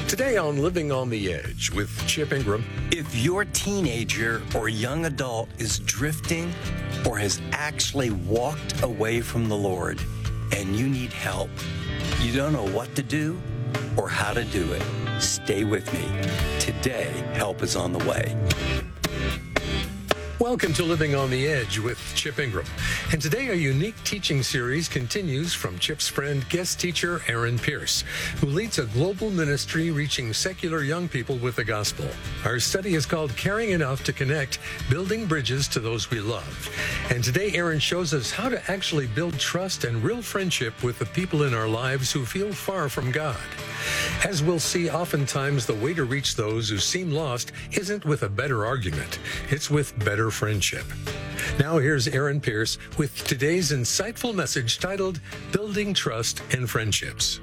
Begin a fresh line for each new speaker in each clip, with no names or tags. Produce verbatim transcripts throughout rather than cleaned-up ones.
Today on Living on the Edge with Chip Ingram.
If your teenager or young adult is drifting or has actually walked away from the Lord and you need help, you don't know what to do or how to do it, stay with me. Today, help is on the way.
Welcome to Living on the Edge with Chip Ingram. And today, a unique teaching series continues from Chip's friend, guest teacher Aaron Pierce, who leads a global ministry reaching secular young people with the gospel. Our study is called Caring Enough to Connect, Building Bridges to Those We Love. And today, Aaron shows us how to actually build trust and real friendship with the people in our lives who feel far from God. As we'll see, oftentimes the way to reach those who seem lost isn't with a better argument. It's with better friendship. Now here's Aaron Pierce with today's insightful message titled Building Trust and Friendships.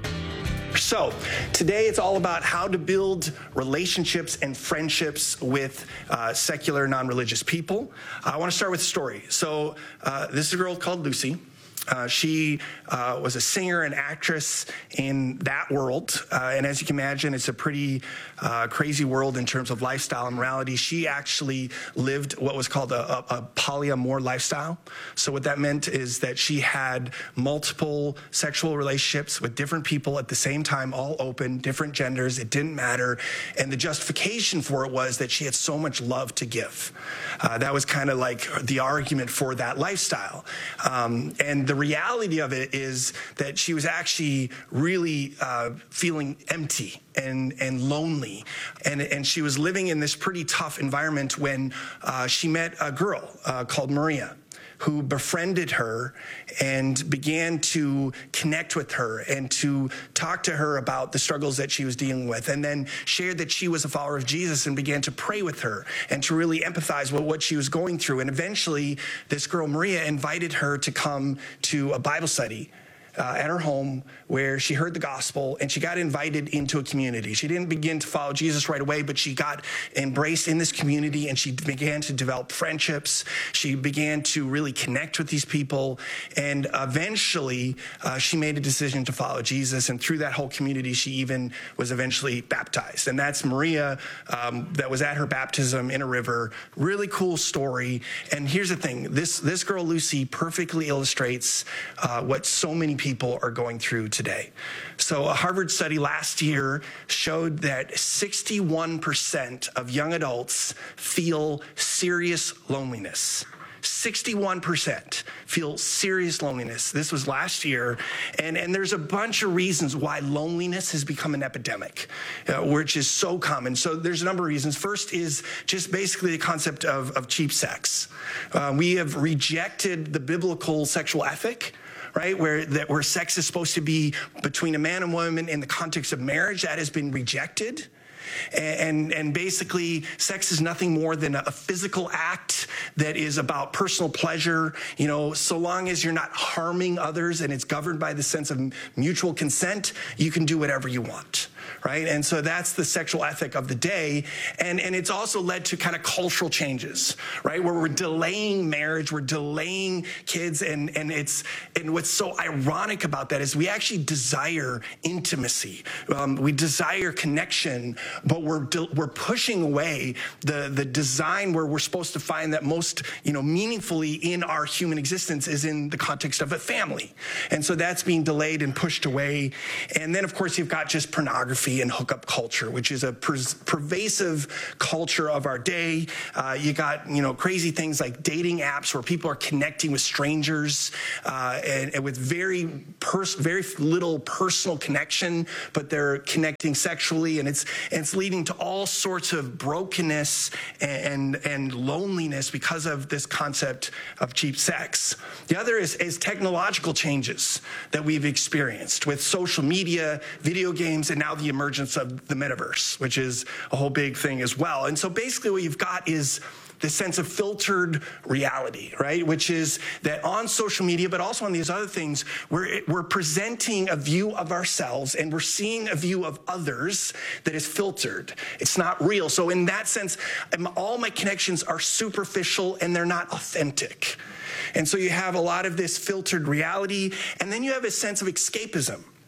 So today it's all about how to build relationships and friendships with uh, secular, non-religious people. I want to start with a story. So uh, this is a girl called Lucy. Uh, she uh, was a singer and actress in that world. Uh, and as you can imagine, it's a pretty uh, crazy world in terms of lifestyle and morality. She actually lived what was called a, a, a polyamor lifestyle. So what that meant is that she had multiple sexual relationships with different people at the same time, all open, different genders. It didn't matter. And the justification for it was that she had so much love to give. Uh, that was kind of like the argument for that lifestyle. Um, and the The reality of it is that she was actually really uh, feeling empty and, and lonely. And, and she was living in this pretty tough environment when uh, she met a girl uh, called Maria, who befriended her and began to connect with her and to talk to her about the struggles that she was dealing with, and then shared that she was a follower of Jesus and began to pray with her and to really empathize with what she was going through. And eventually, this girl, Maria, invited her to come to a Bible study Uh, at her home, where she heard the gospel and she got invited into a community. She didn't begin to follow Jesus right away, but she got embraced in this community and she began to develop friendships. She began to really connect with these people, and eventually uh, she made a decision to follow Jesus. And through that whole community, she even was eventually baptized. And that's Maria um, that was at her baptism in a river. Really cool story. And here's the thing, this, this girl, Lucy, perfectly illustrates uh, what so many people people are going through today. So a Harvard study last year showed that sixty-one percent of young adults feel serious loneliness. sixty-one percent feel serious loneliness. This was last year. And, and there's a bunch of reasons why loneliness has become an epidemic, uh, which is so common. So there's a number of reasons. First is just basically the concept of, of cheap sex. Uh, we have rejected the biblical sexual ethic, right, where that where sex is supposed to be between a man and woman in the context of marriage. That has been rejected. And, and basically, sex is nothing more than a physical act that is about personal pleasure, you know, so long as you're not harming others and it's governed by the sense of mutual consent, you can do whatever you want. Right. And so that's the sexual ethic of the day. And, and it's also led to kind of cultural changes, right, where we're delaying marriage, we're delaying kids. And, and it's and what's so ironic about that is we actually desire intimacy. Um, we desire connection, but we're de- we're pushing away the, the design where we're supposed to find that most, you know, meaningfully in our human existence is in the context of a family. And so that's being delayed and pushed away. And then, of course, you've got just pornography and hookup culture, which is a per- pervasive culture of our day. Uh, you got, you know, crazy things like dating apps where people are connecting with strangers uh, and, and with very pers- very little personal connection, but they're connecting sexually, and it's and it's leading to all sorts of brokenness and and loneliness because of this concept of cheap sex. The other is, is technological changes that we've experienced with social media, video games, and now the emergence of the metaverse, which is a whole big thing as well. And so basically what you've got is the sense of filtered reality, right? Which is that on social media, but also on these other things, we're, we're presenting a view of ourselves and we're seeing a view of others that is filtered. It's not real. So in that sense, all my connections are superficial and they're not authentic. And so you have a lot of this filtered reality, and then you have a sense of escapism.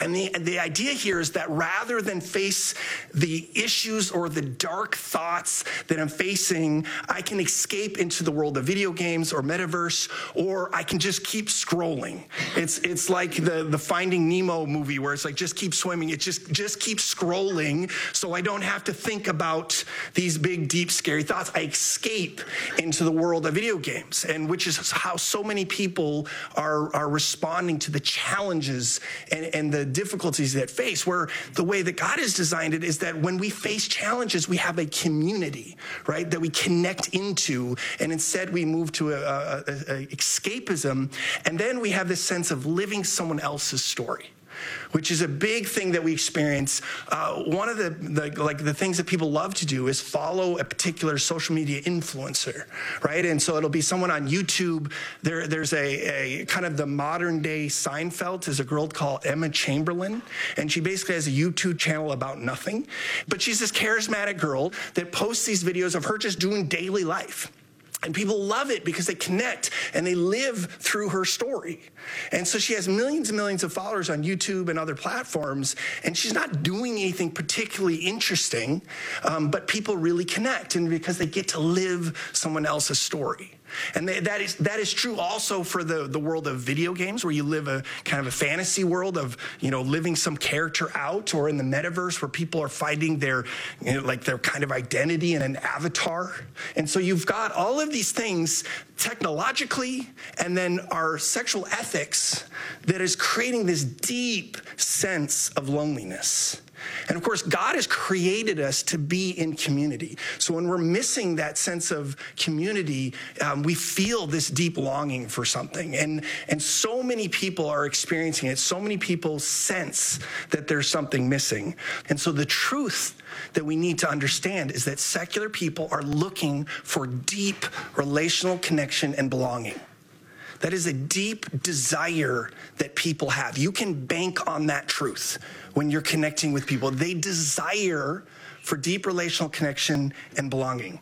And the, the idea here is that rather than face the issues or the dark thoughts that I'm facing, I can escape into the world of video games or metaverse, or I can just keep scrolling. It's it's like the, the Finding Nemo movie where it's like, just keep swimming. It just, just keep scrolling so I don't have to think about these big, deep, scary thoughts. I escape into the world of video games, and which is how so many people are, are responding to the challenges and, and the difficulties that face, where the way that God has designed it is that when we face challenges, we have a community, right, that we connect into, and instead we move to a, a, a escapism, and then we have this sense of living someone else's story, which is a big thing that we experience. Uh, one of the, the like the things that people love to do is follow a particular social media influencer, right? And so it'll be someone on YouTube. There, there's a, a kind of the modern day Seinfeld is a girl called Emma Chamberlain, and she basically has a YouTube channel about nothing, but she's this charismatic girl that posts these videos of her just doing daily life. And people love it because they connect and they live through her story. And so she has millions and millions of followers on YouTube and other platforms, and she's not doing anything particularly interesting, um, but people really connect, and because they get to live someone else's story. And they, that is that is true also for the, the world of video games, where you live a kind of a fantasy world of, you know, living some character out, or in the metaverse where people are finding their, you know, like their kind of identity in an avatar. And so you've got all of these things technologically, and then our sexual ethics that is creating this deep sense of loneliness. And of course, God has created us to be in community. So when we're missing that sense of community, um, we feel this deep longing for something. And, and so many people are experiencing it. So many people sense that there's something missing. And so the truth that we need to understand is that secular people are looking for deep relational connection and belonging. That is a deep desire that people have. You can bank on that truth when you're connecting with people. They desire for deep relational connection and belonging.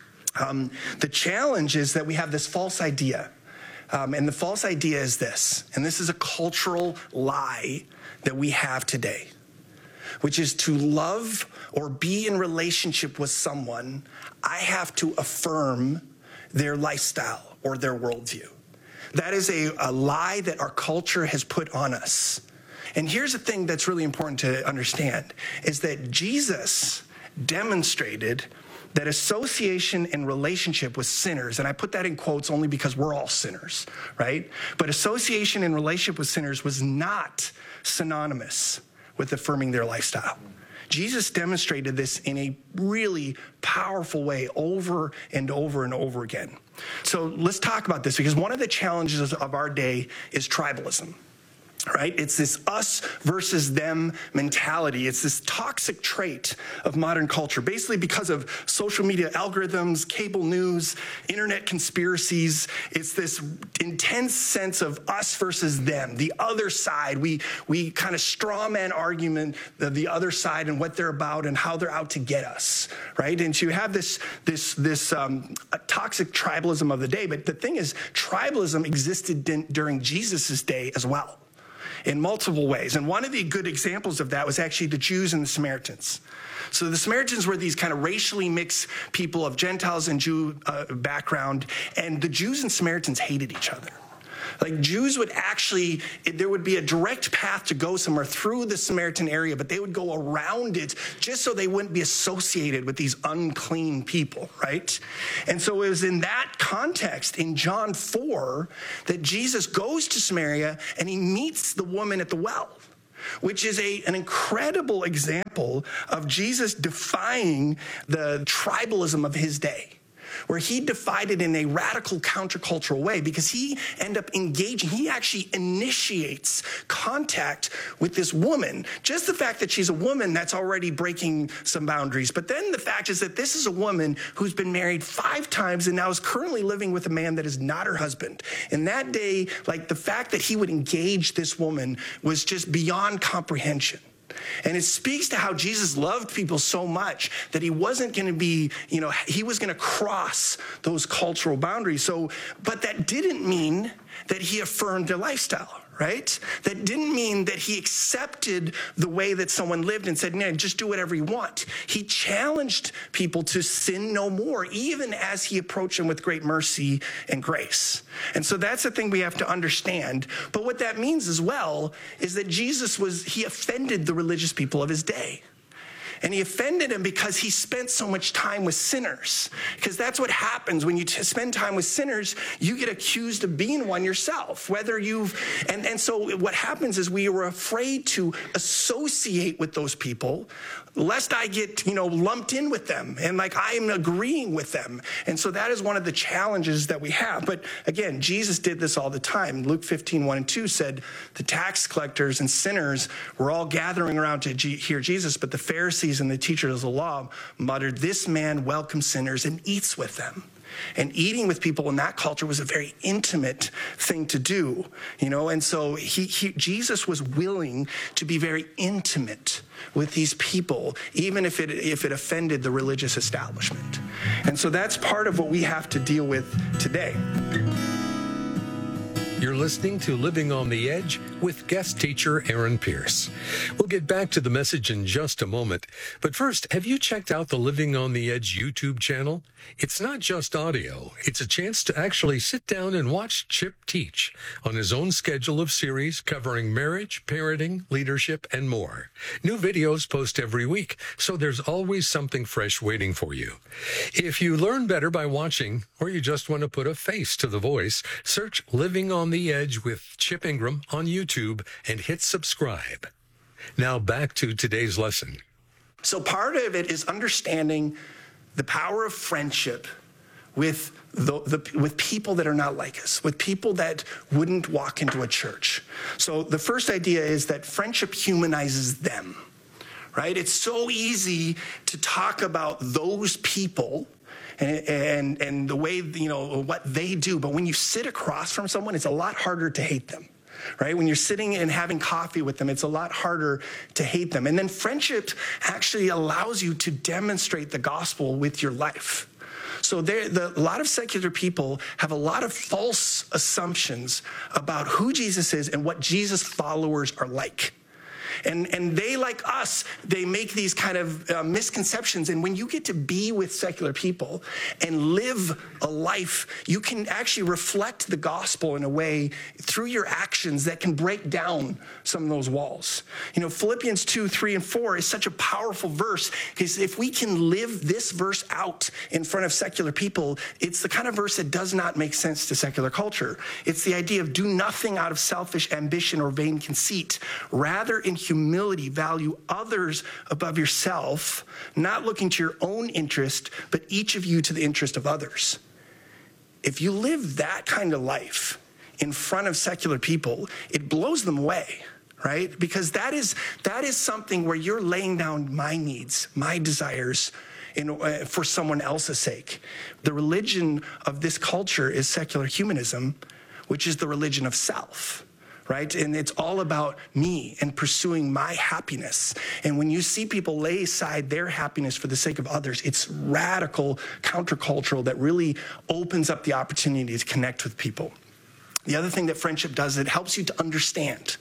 Um, the challenge is that we have this false idea. Um, and the false idea is this, and this is a cultural lie that we have today, which is to love or be in relationship with someone, I have to affirm their lifestyle or their worldview. That is a, a lie that our culture has put on us. And here's the thing that's really important to understand, is that Jesus demonstrated that association and relationship with sinners, and I put that in quotes only because we're all sinners, right? But association and relationship with sinners was not synonymous with affirming their lifestyle. Jesus demonstrated this in a really powerful way over and over and over again. So let's talk about this, because one of the challenges of our day is tribalism. Right? It's this us versus them mentality. It's this toxic trait of modern culture, basically because of social media algorithms, cable news, internet conspiracies. It's this intense sense of us versus them, the other side. We we kind of straw man argument the, the other side and what they're about and how they're out to get us, right? And so you have this this this um, toxic tribalism of the day. But the thing is, tribalism existed din- during Jesus's day as well, in multiple ways. And one of the good examples of that was actually the Jews and the Samaritans. So the Samaritans were these kind of racially mixed people of Gentiles and Jew uh, background, and the Jews and Samaritans hated each other. Like, Jews would actually, there would be a direct path to go somewhere through the Samaritan area, but they would go around it just so they wouldn't be associated with these unclean people, right? And so it was in that context, in John four, that Jesus goes to Samaria and he meets the woman at the well, which is a, an incredible example of Jesus defying the tribalism of his day, where he defied it in a radical countercultural way, because he ended up engaging, he actually initiates contact with this woman. Just the fact that she's a woman, that's already breaking some boundaries. But then the fact is that this is a woman who's been married five times and now is currently living with a man that is not her husband. In that day, like, the fact that he would engage this woman was just beyond comprehension. And it speaks to how Jesus loved people so much that he wasn't going to be, you know, he was going to cross those cultural boundaries. So, but that didn't mean that he affirmed their lifestyle, right? That didn't mean that he accepted the way that someone lived and said, no, just do whatever you want. He challenged people to sin no more, even as he approached them with great mercy and grace. And so that's the thing we have to understand. But what that means as well is that Jesus was, he offended the religious people of his day. And he offended him because he spent so much time with sinners. Because that's what happens when you t- spend time with sinners, you get accused of being one yourself. Whether you've, and, and so what happens is we were afraid to associate with those people, lest I get, you know, lumped in with them and like I am agreeing with them. And so that is one of the challenges that we have. But again, Jesus did this all the time. Luke fifteen, one and two said the tax collectors and sinners were all gathering around to G- hear Jesus, but the Pharisees and the teachers of the law muttered, this man welcomes sinners and eats with them. And eating with people in that culture was a very intimate thing to do, you know, and so he, he Jesus was willing to be very intimate with these people, even if it if it offended the religious establishment. And so that's part of what we have to deal with today.
You're listening to Living on the Edge with guest teacher Aaron Pierce. We'll get back to the message in just a moment. But first, have you checked out the Living on the Edge YouTube channel? It's not just audio. It's a chance to actually sit down and watch Chip teach on his own schedule of series covering marriage, parenting, leadership, and more. New videos post every week, so there's always something fresh waiting for you. If you learn better by watching, or you just want to put a face to the voice, search Living on the Edge with Chip Ingram on YouTube and hit subscribe. Now back to today's lesson.
So part of it is understanding the power of friendship with the, the with people that are not like us, with people that wouldn't walk into a church. So the first idea is that friendship humanizes them, right? It's so easy to talk about those people and, and, and the way, you know, what they do. But when you sit across from someone, it's a lot harder to hate them. Right? When you're sitting and having coffee with them, it's a lot harder to hate them. And then friendship actually allows you to demonstrate the gospel with your life. So there, the, a lot of secular people have a lot of false assumptions about who Jesus is and what Jesus followers are like. And and they, like us, they make these kind of uh, misconceptions. And when you get to be with secular people and live a life, you can actually reflect the gospel in a way through your actions that can break down some of those walls. You know, Philippians two, three, and four is such a powerful verse because if we can live this verse out in front of secular people, it's the kind of verse that does not make sense to secular culture. It's the idea of do nothing out of selfish ambition or vain conceit. Rather, in humility, value others above yourself, not looking to your own interest, but each of you to the interest of others. If you live that kind of life in front of secular people, it blows them away, right? Because that is that is something where you're laying down my needs, my desires, in, uh, for someone else's sake. The religion of this culture is secular humanism, which is the religion of self. Right? And it's all about me and pursuing my happiness. And when you see people lay aside their happiness for the sake of others, it's radical countercultural that really opens up the opportunity to connect with people. The other thing that friendship does, it helps you to understand.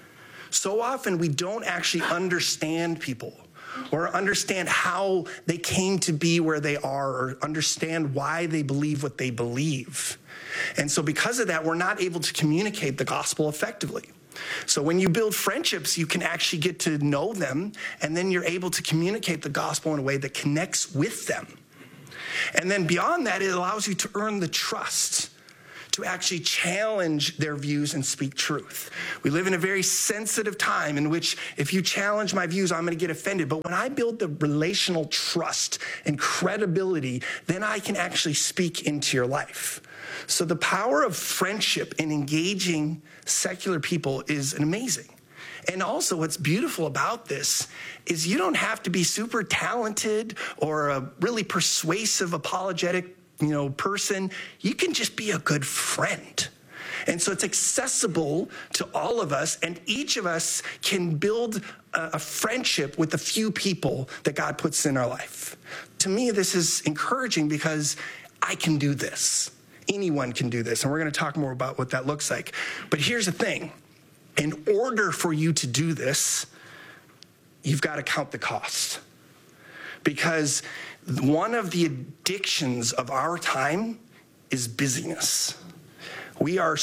So often we don't actually understand people or understand how they came to be where they are or understand why they believe what they believe. And so because of that, we're not able to communicate the gospel effectively. So when you build friendships, you can actually get to know them, and then you're able to communicate the gospel in a way that connects with them. And then beyond that, it allows you to earn the trust to actually challenge their views and speak truth. We live in a very sensitive time in which if you challenge my views, I'm going to get offended. But when I build the relational trust and credibility, then I can actually speak into your life. So the power of friendship in engaging secular people is amazing. And also what's beautiful about this is you don't have to be super talented or a really persuasive, apologetic, you know, person. You can just be a good friend. And so it's accessible to all of us, and each of us can build a, a friendship with a few people that God puts in our life. To me, this is encouraging because I can do this. Anyone can do this, and we're going to talk more about what that looks like. But here's the thing. In order for you to do this, you've got to count the cost. Because one of the addictions of our time is busyness. We are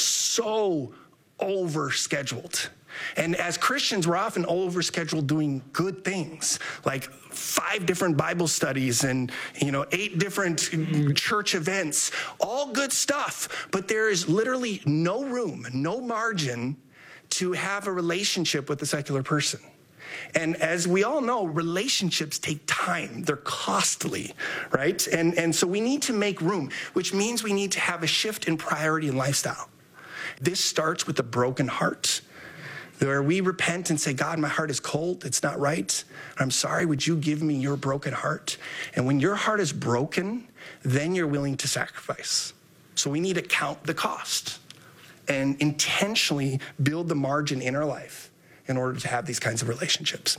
so overscheduled. And as Christians, we're often overscheduled doing good things, like five different Bible studies and, you know, eight different church events, all good stuff. But there is literally no room, no margin to have a relationship with a secular person. And as we all know, relationships take time. They're costly, right? And, and so we need to make room, which means we need to have a shift in priority and lifestyle. This starts with a broken heart, where we repent and say, God, my heart is cold. It's not right. I'm sorry. Would you give me your broken heart? And when your heart is broken, then you're willing to sacrifice. So we need to count the cost and intentionally build the margin in our life in order to have these kinds of relationships.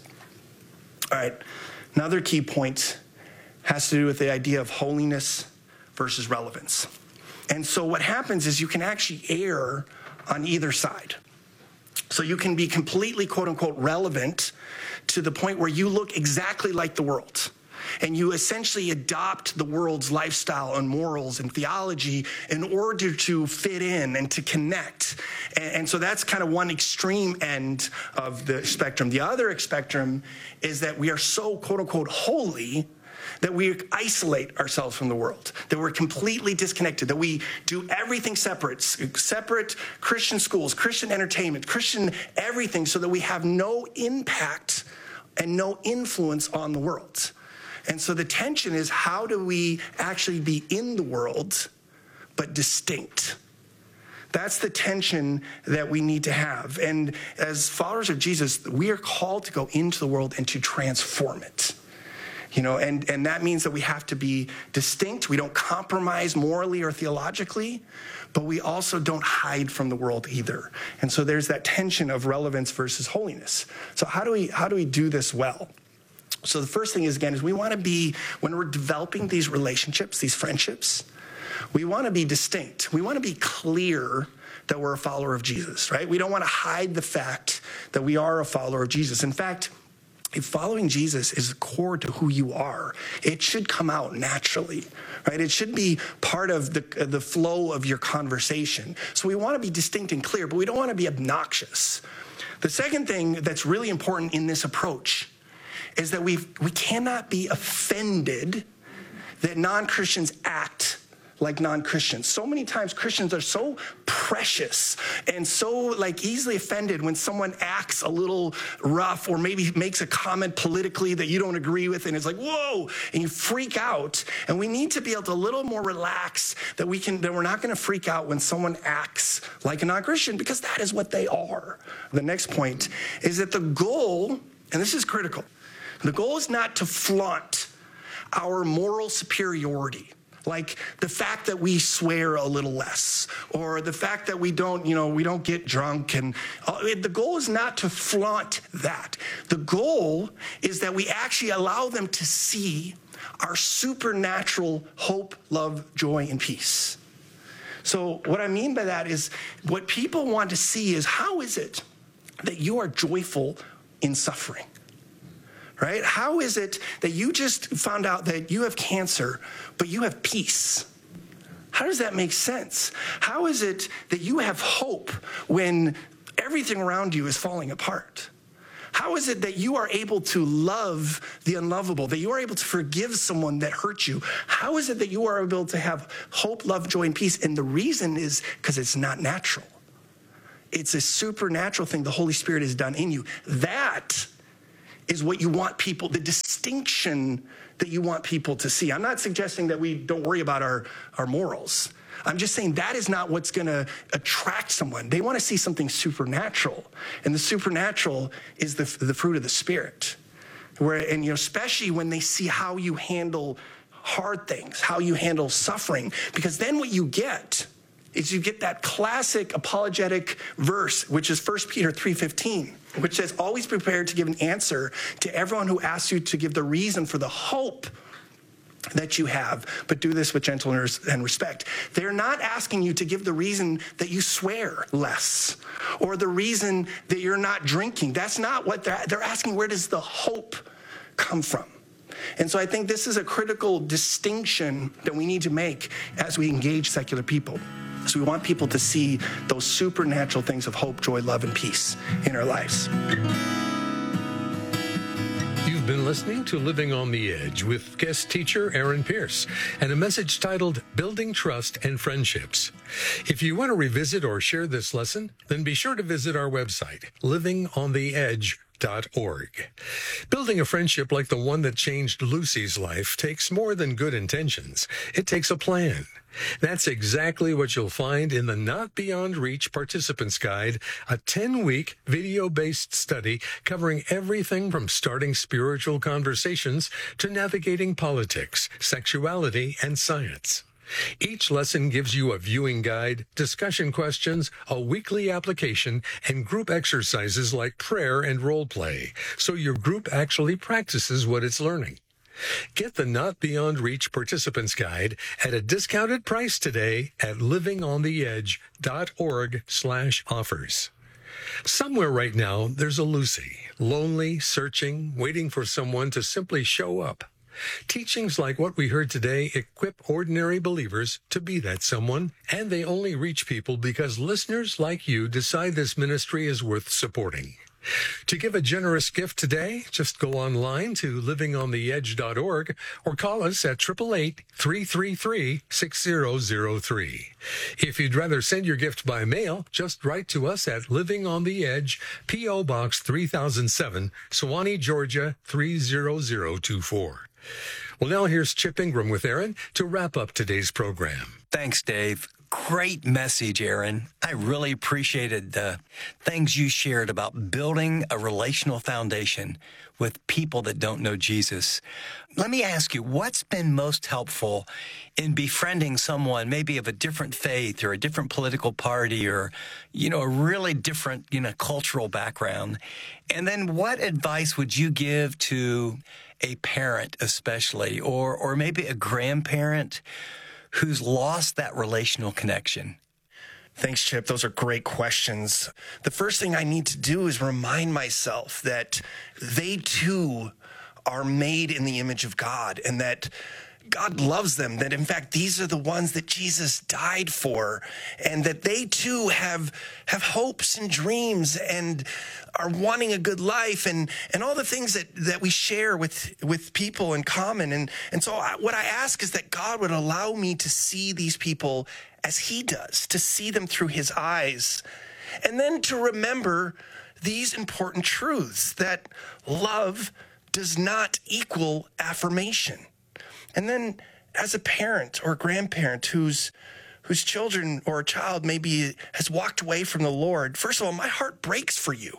All right. Another key point has to do with the idea of holiness versus relevance. And so what happens is you can actually err on either side. So you can be completely, quote unquote, relevant to the point where you look exactly like the world. And you essentially adopt the world's lifestyle and morals and theology in order to fit in and to connect. And, and so that's kind of one extreme end of the spectrum. The other spectrum is that we are so, quote unquote, holy that we isolate ourselves from the world, that we're completely disconnected, that we do everything separate, separate Christian schools, Christian entertainment, Christian everything, so that we have no impact and no influence on the world. And so the tension is, how do we actually be in the world but distinct? That's the tension that we need to have. And as followers of Jesus, we are called to go into the world and to transform it. You know, and, and that means that we have to be distinct. We don't compromise morally or theologically, but we also don't hide from the world either. And so there's that tension of relevance versus holiness. So how do we how do we do this well? So the first thing is, again, is we want to be, when we're developing these relationships, these friendships, we want to be distinct. We want to be clear that we're a follower of Jesus, right? We don't want to hide the fact that we are a follower of Jesus. In fact, if following Jesus is core to who you are, it should come out naturally, right? It should be part of the, the flow of your conversation. So we want to be distinct and clear, but we don't want to be obnoxious. The second thing that's really important in this approach is that we we cannot be offended that non-Christians act like non-Christians. So many times Christians are so precious and so like easily offended when someone acts a little rough or maybe makes a comment politically that you don't agree with, and it's like, whoa, and you freak out. And we need to be able to a little more relax, that we can, that we're not gonna freak out when someone acts like a non-Christian, because that is what they are. The next point is that the goal, and this is critical, the goal is not to flaunt our moral superiority. Like the fact that we swear a little less, or the fact that we don't, you know, we don't get drunk. And uh, the goal is not to flaunt that. The goal is that we actually allow them to see our supernatural hope, love, joy, and peace. So what I mean by that is, what people want to see is, how is it that you are joyful in suffering? Right? How is it that you just found out that you have cancer, but you have peace? How does that make sense? How is it that you have hope when everything around you is falling apart? How is it that you are able to love the unlovable, that you are able to forgive someone that hurt you? How is it that you are able to have hope, love, joy, and peace? And the reason is because it's not natural. It's a supernatural thing the Holy Spirit has done in you. That is what you want people, the distinction that you want people to see. I'm not suggesting that we don't worry about our, our morals. I'm just saying that is not what's going to attract someone. They want to see something supernatural. And the supernatural is the, the fruit of the Spirit. Where, and you know, especially when they see how you handle hard things, how you handle suffering. Because then what you get is you get that classic apologetic verse, which is First Peter three fifteen, which says, always prepared to give an answer to everyone who asks you to give the reason for the hope that you have, but do this with gentleness and respect. They're not asking you to give the reason that you swear less or the reason that you're not drinking. That's not what they're, they're asking. Where does the hope come from? And so I think this is a critical distinction that we need to make as we engage secular people. So we want people to see those supernatural things of hope, joy, love, and peace in our lives.
You've been listening to Living on the Edge with guest teacher Aaron Pierce and a message titled Building Trust and Friendships. If you want to revisit or share this lesson, then be sure to visit our website, living on the edge dot org. Building a friendship like the one that changed Lucy's life takes more than good intentions. It takes a plan. That's exactly what you'll find in the Not Beyond Reach Participants Guide, a ten-week video-based study covering everything from starting spiritual conversations to navigating politics, sexuality, and science. Each lesson gives you a viewing guide, discussion questions, a weekly application, and group exercises like prayer and role play, so your group actually practices what it's learning. Get the Not Beyond Reach Participants Guide at a discounted price today at living on the edge dot org slash offers. Somewhere right now, there's a Lucy, lonely, searching, waiting for someone to simply show up. Teachings like what we heard today equip ordinary believers to be that someone, and they only reach people because listeners like you decide this ministry is worth supporting. To give a generous gift today, just go online to living on the edge dot org or call us at eight eight eight, three three three, six zero zero three. If you'd rather send your gift by mail, just write to us at Living on the Edge, P O Box three thousand seven, Suwanee, Georgia three zero zero two four. Well, now here's Chip Ingram with Aaron to wrap up today's program.
Thanks, Dave. Great message, Aaron. I really appreciated the things you shared about building a relational foundation with people that don't know Jesus. Let me ask you, what's been most helpful in befriending someone maybe of a different faith or a different political party or, you know, a really different, you know, cultural background? And then what advice would you give to a parent especially, or or maybe a grandparent who's lost that relational connection?
Thanks, Chip. Those are great questions. The first thing I need to do is remind myself that they too are made in the image of God and that God loves them, that in fact, these are the ones that Jesus died for, and that they too have have hopes and dreams and are wanting a good life and, and all the things that, that we share with, with people in common. And, and so I, what I ask is that God would allow me to see these people as he does, to see them through his eyes, and then to remember these important truths, that love does not equal affirmation. And then as a parent or a grandparent whose whose children or a child maybe has walked away from the Lord, first of all, my heart breaks for you.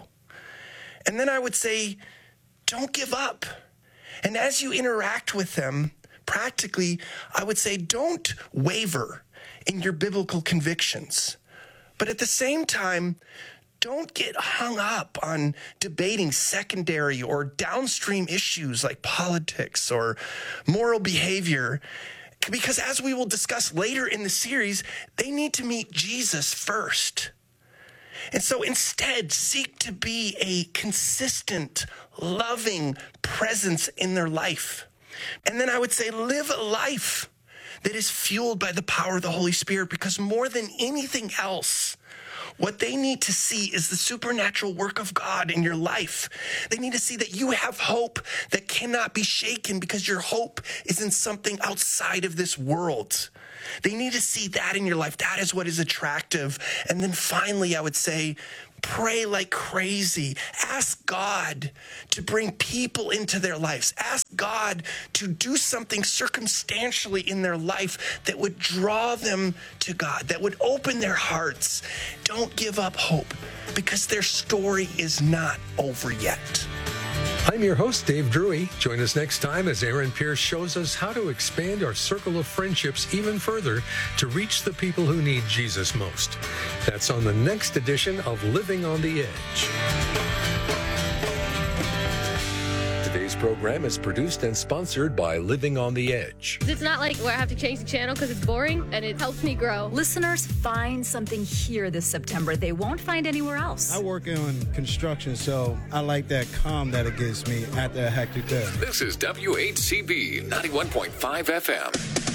And then I would say, don't give up. And as you interact with them, practically, I would say, don't waver in your biblical convictions. But at the same time, don't get hung up on debating secondary or downstream issues like politics or moral behavior, because as we will discuss later in the series, they need to meet Jesus first. And so instead, seek to be a consistent, loving presence in their life. And then I would say, live a life that is fueled by the power of the Holy Spirit, because more than anything else, what they need to see is the supernatural work of God in your life. They need to see that you have hope that cannot be shaken because your hope is in something outside of this world. They need to see that in your life. That is what is attractive. And then finally, I would say, pray like crazy. Ask God to bring people into their lives. Ask God to do something circumstantially in their life that would draw them to God, that would open their hearts. Don't give up hope, because their story is not over yet.
I'm your host, Dave Drury. Join us next time as Aaron Pierce shows us how to expand our circle of friendships even further to reach the people who need Jesus most. That's on the next edition of Living on the Edge. Today's program is produced and sponsored by Living on the Edge.
It's not like where I have to change the channel because it's boring, and it helps me grow.
Listeners find something here this September they won't find anywhere else.
I work in construction, so I like that calm that it gives me after a hectic day.
This is W H C B ninety-one point five F M.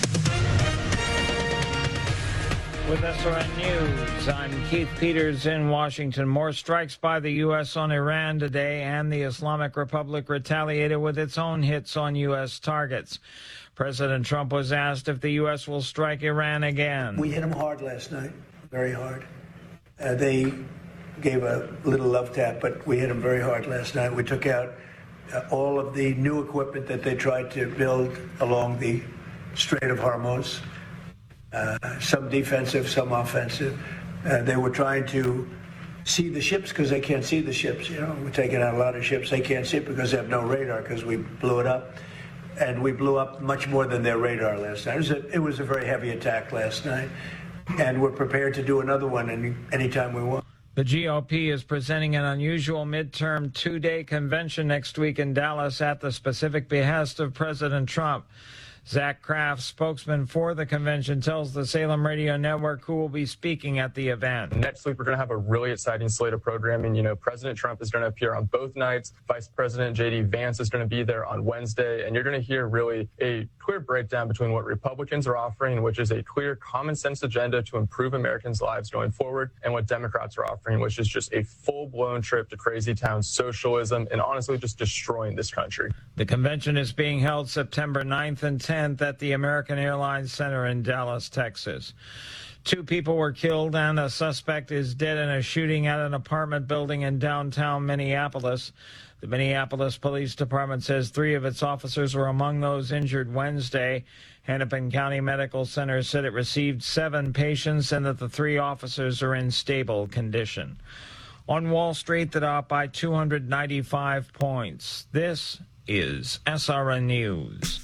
With S R N News, I'm Keith Peters in Washington. More strikes by the U S on Iran today, and the Islamic Republic retaliated with its own hits on U S targets. President Trump was asked if the U S will strike Iran again.
We hit them hard last night, very hard. Uh, they gave a little love tap, but we hit them very hard last night. We took out uh, all of the new equipment that they tried to build along the Strait of Hormuz. Uh, some defensive, some offensive. Uh, they were trying to see the ships because they can't see the ships. You know, we're taking out a lot of ships. They can't see it because they have no radar because we blew it up. And we blew up much more than their radar last night. It was a, it was a very heavy attack last night. And we're prepared to do another one any anytime we want.
The G O P is presenting an unusual midterm two-day convention next week in Dallas at the specific behest of President Trump. Zach Kraft, spokesman for the convention, tells the Salem Radio Network who will be speaking at the event.
Next week, we're going to have a really exciting slate of programming. You know, President Trump is going to appear on both nights. Vice President J D Vance is going to be there on Wednesday. And you're going to hear really a clear breakdown between what Republicans are offering, which is a clear common sense agenda to improve Americans' lives going forward, and what Democrats are offering, which is just a full-blown trip to crazy town socialism and honestly just destroying this country.
The convention is being held September ninth and tenth at the American Airlines Center in Dallas, Texas. Two people were killed and a suspect is dead in a shooting at an apartment building in downtown Minneapolis. The Minneapolis Police Department says three of its officers were among those injured Wednesday. Hennepin County Medical Center said it received seven patients and that the three officers are in stable condition. On Wall Street, the Dow by two hundred ninety-five points. This is S R N News.